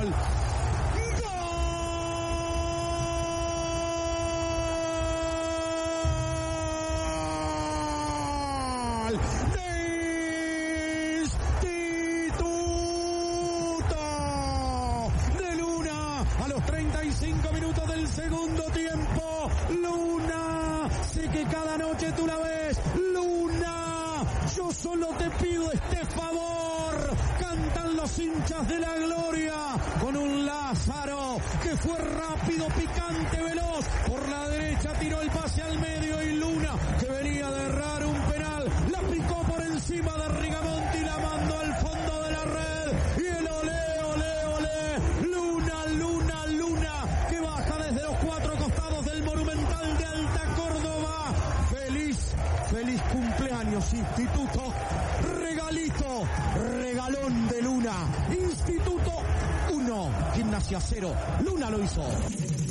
gol. A los 35 minutos del segundo tiempo, Luna, sé que cada noche tú la ves, Luna, yo solo te pido este favor, cantan los hinchas de la gloria, con un Lázaro que fue rápido, picante, veloz, por la derecha tiró el pase al medio y Luna, que venía de errar un penal, la picó por encima de Rigamonti y la mandó al fondo de la red, y el olé, olé, olé, Luna, Luna, Luna, que baja desde los cuatro costados del Monumental de Alta Córdoba. Feliz cumpleaños, Instituto. Regalito, regalón de Luna. Instituto 1, Gimnasia 0. Luna lo hizo.